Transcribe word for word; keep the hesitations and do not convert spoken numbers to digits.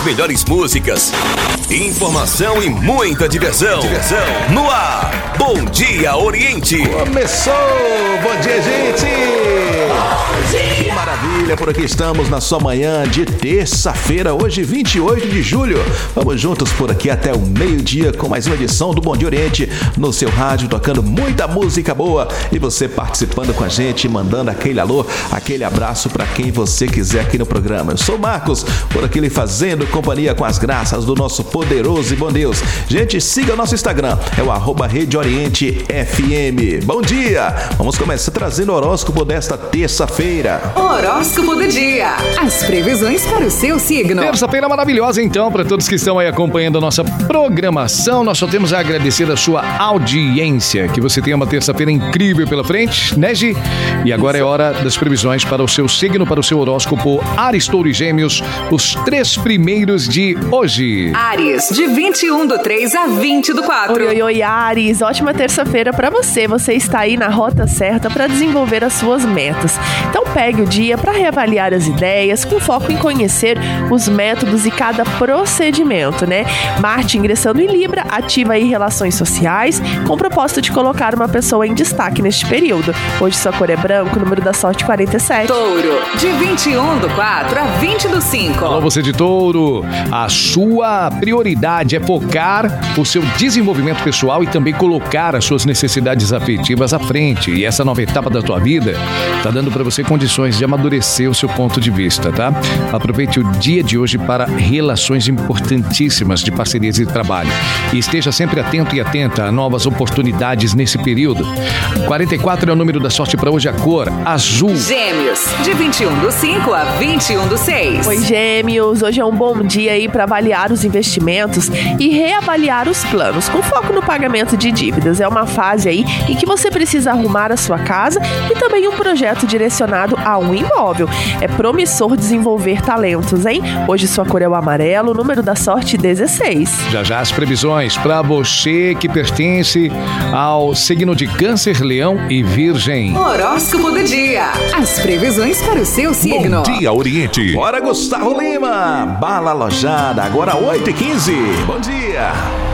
melhores músicas, informação e muita diversão. diversão. No ar, Bom Dia Oriente. Começou! Bom dia, gente! Bom dia! Que maravilha, por aqui estamos na sua manhã de terça-feira, hoje vinte e oito de julho. Vamos juntos por aqui até o meio-dia com mais uma edição do Bom Dia Oriente no seu rádio, tocando muita música boa e você participando com a gente, mandando aquele alô, aquele abraço para quem você quiser aqui no programa. Eu sou o Marcos, por aqui lhe fazendo companhia com as graças do nosso poderoso e bom Deus. Gente, siga o nosso Instagram, é o arroba Rede Oriente F M. Bom dia! Vamos começar trazendo o horóscopo desta terça-feira. Horóscopo do dia. As previsões para o seu signo. Terça-feira maravilhosa, então, para todos que estão aí acompanhando a nossa programação. Nós só temos a agradecer a sua audiência. Que você tenha uma terça-feira incrível pela frente, né, Gi? E agora é hora das previsões para o seu signo, para o seu horóscopo Áries, Touro e Gêmeos, os três primeiros de hoje. Áries, de vinte e um do três a vinte do quatro. Oi, oi, oi, Áries. Ótima terça-feira para você. Você está aí na rota certa para desenvolver as suas metas. Então pegue o dia para reavaliar as ideias, com foco em conhecer os métodos e cada procedimento, né? Marte ingressando em Libra, ativa aí relações sociais, com o propósito de colocar uma pessoa em destaque neste período. Hoje sua cor é branco, número da sorte quarenta e sete. Touro, de vinte e um do quatro a vinte do cinco. Alô, você de Touro, a sua prioridade é focar o seu desenvolvimento pessoal e também colocar as suas necessidades afetivas à frente. E essa nova etapa da tua vida tá dando para você condições de amadurecer o seu ponto de vista, tá? Aproveite o dia de hoje para relações importantíssimas de parcerias e trabalho. E esteja sempre atento e atenta a novas oportunidades nesse período. quarenta e quatro é o número da sorte para hoje, a cor azul. Gêmeos, de vinte e um do cinco a vinte e um do seis. Oi, Gêmeos. Hoje é um bom dia aí para avaliar os investimentos e reavaliar os planos, com foco no pagamento de dívidas. É uma fase aí em que você precisa arrumar a sua casa e também um projeto direcionado a um imóvel. É promissor desenvolver talentos, hein? Hoje sua cor é o amarelo, número da sorte dezesseis. Já já as previsões para você que pertence ao signo de Câncer, Leão e Virgem. Horóscopo do dia. As previsões para o seu signo. Bom Dia Oriente. Bora, Gustavo Lima! Bala Alojada, agora oito e quinze. Bom dia!